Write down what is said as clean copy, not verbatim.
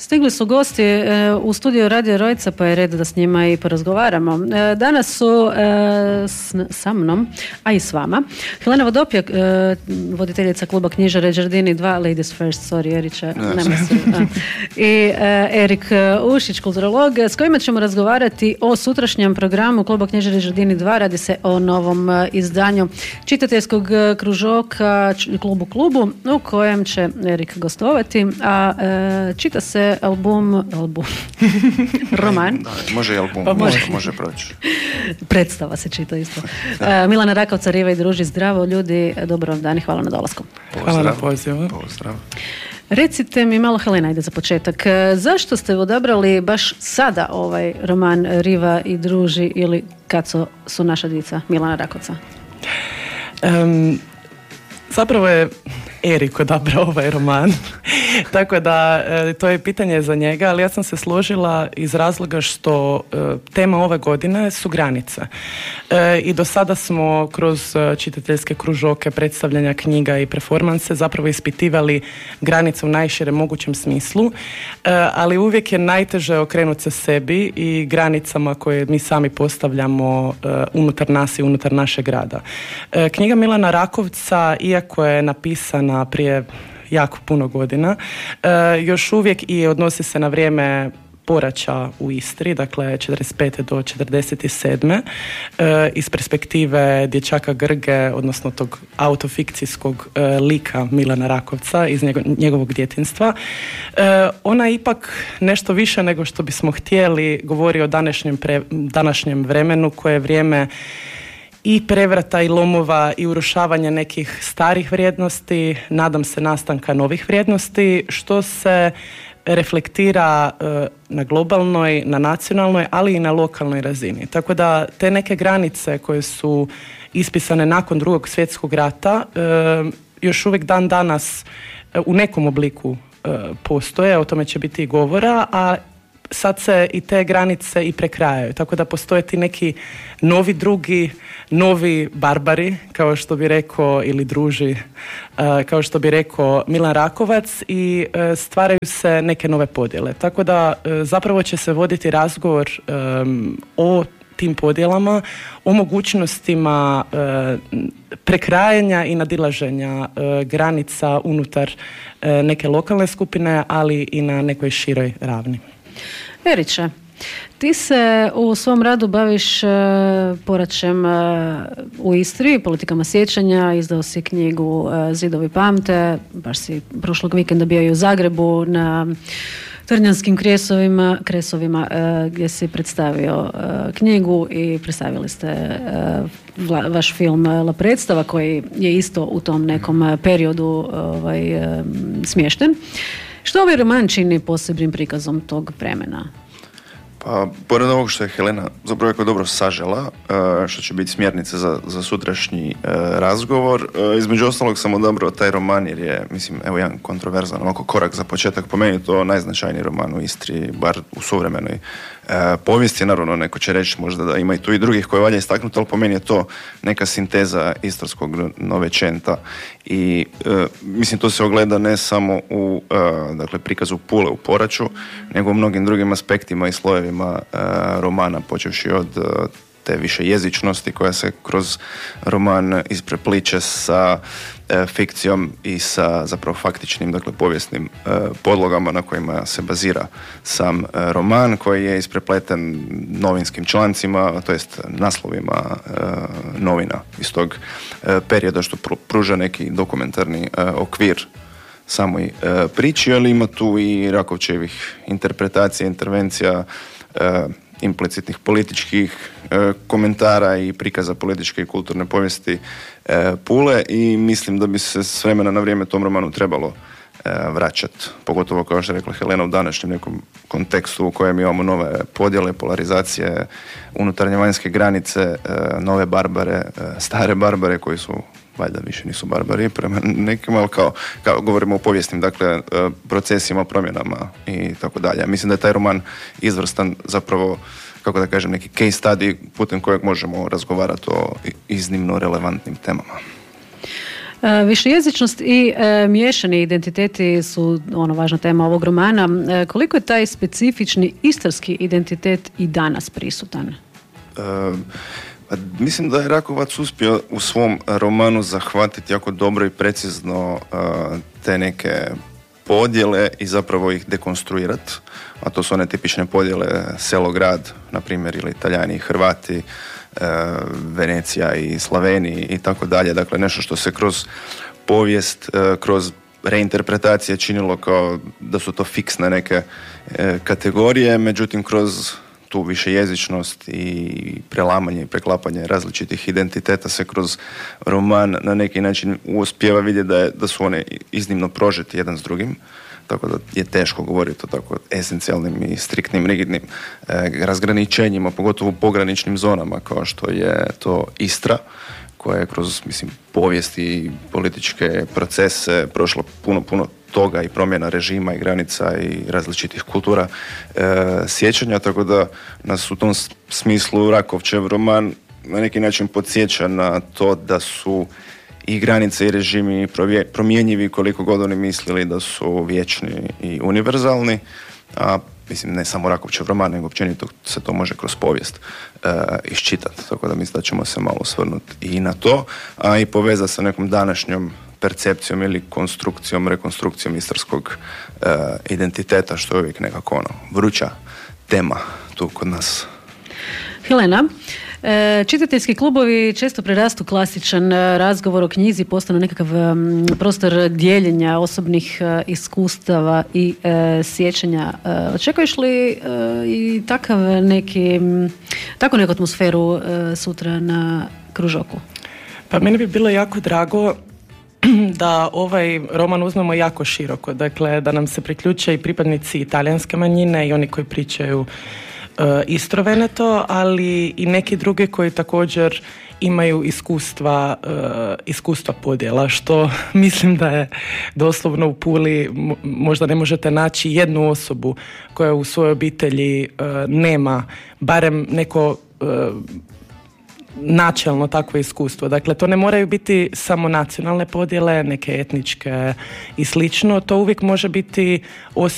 Stigli su gosti u studiju Radio Rojca, pa je red da s njima i porazgovaramo. Danas su sa mnom, a i s vama, Helena Vodopjak, voditeljica kluba knjižare Đardini 2, Ladies First, sorry Erića, i Erik Ušić, kulturolog, s kojima ćemo razgovarati o sutrašnjem programu kluba knjižare Đardini 2. Radi se o novom izdanju čitateljskog kružoka Klubu, u kojem će Erik gostovati, a čita se album roman. Da, može i album, može proći. Predstava se čita isto. Milana Rakovca, Riva i druži, zdravo ljudi, dobro vam dan i hvala na dolasku. Hvala na pozivu. Pozdrav. Recite mi malo, Helena, ajde za početak, zašto ste odabrali baš sada ovaj roman Riva i druži ili Kad su naša dica, Milana Rakovca? Zapravo je Erik odabrao ovaj roman, tako da to je pitanje za njega, ali ja sam se složila iz razloga što tema ove godine su granice. I do sada smo kroz čitateljske kružoke, predstavljanja knjiga i performanse zapravo ispitivali granice u najširem mogućem smislu, ali uvijek je najteže okrenuti se sebi i granicama koje mi sami postavljamo unutar nas i unutar našeg rada. Knjiga Milana Rakovca, iako je napisana prije jako puno godina, još uvijek i odnosi se na vrijeme poraća u Istri, dakle 45. do 47. Iz perspektive dječaka Grge, odnosno tog autofikcijskog lika Milana Rakovca iz njegovog djetinjstva. Ona ipak nešto više nego što bismo htjeli govori o današnjem vremenu, koje je vrijeme i prevrata i lomova i urušavanja nekih starih vrijednosti, nadam se nastanka novih vrijednosti, što se reflektira na globalnoj, na nacionalnoj, ali i na lokalnoj razini. Tako da te neke granice koje su ispisane nakon Drugog svjetskog rata još uvijek dan danas u nekom obliku postoje, o tome će biti i govora, a sad se i te granice i prekrajaju, tako da postoje ti neki novi barbari, kao što bi rekao, ili druži, kao što bi rekao Milan Rakovac, i stvaraju se neke nove podjele. Tako da zapravo će se voditi razgovor o tim podjelama, o mogućnostima prekrajanja i nadilaženja granica unutar neke lokalne skupine, ali i na nekoj široj ravni. Eriče, ti se u svom radu baviš poraćem u Istri, politikama sjećanja, izdao si knjigu Zidovi pamte, baš si prošlog vikenda bio i u Zagrebu na Trnjanskim kresovima gdje si predstavio knjigu i predstavili ste vaš film La predstava, koji je isto u tom nekom periodu smješten. Što ovaj roman čini posebnim prikazom tog vremena? Pa, pored ovog što je Helena zapravo jako dobro sažela, što će biti smjernice za sutrašnji razgovor, između ostalog sam odabrao taj roman jer je, mislim, evo jedan kontroverzan ovako korak za početak, po meni to najznačajniji roman u Istri, bar u suvremenoj povijesti. Naravno, neko će reći možda da ima i tu i drugih koje valja istaknuti, ali po meni je to neka sinteza istarskog novečenta i mislim to se ogleda ne samo u dakle, prikazu Pule u Poraću, nego u mnogim drugim aspektima i slojevima romana, počevši od te više jezičnosti koja se kroz roman isprepliče sa fikcijom i sa zapravo faktičnim, dakle povijesnim podlogama na kojima se bazira sam roman, koji je isprepleten novinskim člancima, to jest naslovima novina iz tog perioda, što pruža neki dokumentarni okvir samoj priči, ali ima tu i Rakovčevih interpretacija, intervencija, implicitnih političkih komentara i prikaza političke i kulturne povijesti Pule, i mislim da bi se s vremena na vrijeme tom romanu trebalo vraćati, pogotovo kao što je rekla Helena u današnjem nekom kontekstu u kojem imamo nove podjele, polarizacije, unutarnje vanjske granice, nove barbare, stare barbare koji su valjda više nisu barbari prema nekim, ali kao govorimo o povijesnim, dakle, procesima, promjenama i tako dalje. Mislim da je taj roman izvrstan, zapravo, kako da kažem, neki case study putem kojeg možemo razgovarati o iznimno relevantnim temama. Višejezičnost i miješani identiteti su važna tema ovog romana. Koliko je taj specifični istarski identitet i danas prisutan? Mislim da je Rakovac uspio u svom romanu zahvatiti jako dobro i precizno te neke podjele i zapravo ih dekonstruirati, a to su one tipične podjele selo-grad, na primjer, ili Italijani i Hrvati, Venecija i Slaveniji i tako dalje. Dakle, nešto što se kroz povijest, kroz reinterpretacije činilo kao da su to fiksne neke kategorije, međutim kroz tu višejezičnost i prelamanje i preklapanje različitih identiteta se kroz roman na neki način uspijeva vidjeti da su one iznimno prožeti jedan s drugim, tako da je teško govoriti o tako esencijalnim i striktnim, rigidnim razgraničenjima, pogotovo u pograničnim zonama kao što je to Istra, koja je kroz, povijest i političke procese prošla puno toga i promjena režima i granica i različitih kultura sjećanja, tako da nas u tom smislu Rakovčev roman na neki način podsjeća na to da su i granice i režimi promjenjivi koliko god oni mislili da su vječni i univerzalni, a ne samo Rakovčev roman, nego općenito se to može kroz povijest iščitati, tako da mislim da ćemo se malo osvrnuti i na to, a i povezati sa nekom današnjom percepcijom ili konstrukcijom, rekonstrukcijom istarskog identiteta, što je uvijek nekako vruća tema tu kod nas. Helena, čitateljski klubovi često prerastu klasičan razgovor o knjizi, postanu nekakav prostor dijeljenja osobnih iskustava i sjećanja. Očekuješ li i takvu neku atmosferu sutra na kružoku? Pa meni bi bilo jako drago da ovaj roman uzmemo jako široko, dakle da nam se priključe i pripadnici italijanske manjine i oni koji pričaju istroveneto, ali i neki drugi koji također imaju iskustva podjela, što mislim da je doslovno u Puli možda ne možete naći jednu osobu koja u svojoj obitelji nema barem neko načelno takvo iskustvo. Dakle, to ne moraju biti samo nacionalne podjele, neke etničke i slično. To uvijek može biti